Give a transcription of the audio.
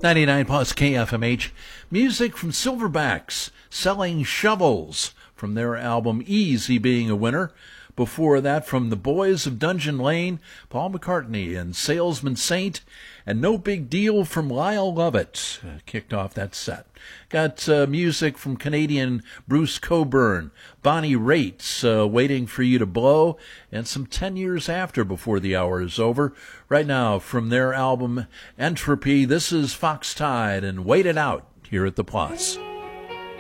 99 plus KFMH. Music from Silverbacks, Selling Shovels, from their album Easy Being a Winner. Before that, from the Boys of Dungeon Lane, Paul McCartney and Salesman Saint, and No Big Deal from Lyle Lovett kicked off that set. Got music from Canadian Bruce Cockburn, Bonnie Raitt's Waiting for You to Blow, and some 10 years after before the hour is over. Right now, from their album Entropy, this is Fox Tide and Wait It Out here at the Plus.